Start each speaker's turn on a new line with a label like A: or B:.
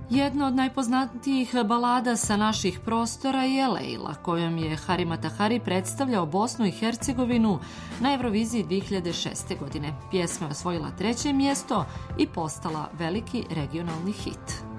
A: Jedna od najpoznatijih balada sa naših prostora je Lejla, kojom je Harim Tahari predstavljao Bosnu i Hercegovinu na Euroviziji 2006. godine. Pjesma je osvojila 3. mjesto i postala veliki regionalni hit.